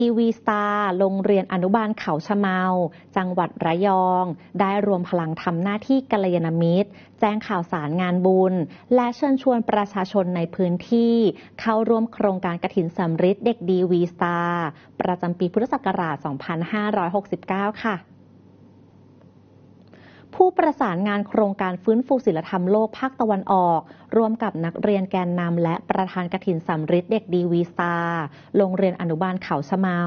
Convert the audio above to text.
ทีวีสตาร์โรงเรียนอนุบาลเขาชะเมาจังหวัดระยองได้รวมพลังทำหน้าที่กัลยาณมิตรแจ้งข่าวสารงานบุญและเชิญชวนประชาชนในพื้นที่เข้าร่วมโครงการกฐินสำริดเด็กดีวีสตาร์ประจำปีพุทธศักราช 2569 ค่ะผู้ประสานงานโครงการฟื้นฟูศีลธรรมโลกภาคตะวันออกร่วมกับนักเรียนแกนนำและประธานกฐินสำริดเด็กดีวีสตาร์โรงเรียนอนุบาลเขาชะเมา